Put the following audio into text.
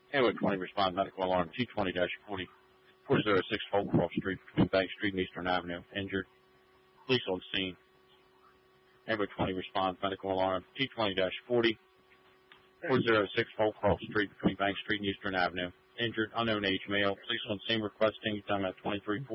Anyway, 20 respond medical alarm 220-40. 406 Holcroft Street between Bank Street and Eastern Avenue. Injured. Police on scene. Anyway, 20 respond medical alarm 220-40. 406 Holcroft Street between Bank Street and Eastern Avenue. Injured, unknown age male. Police on scene requesting time at 2340.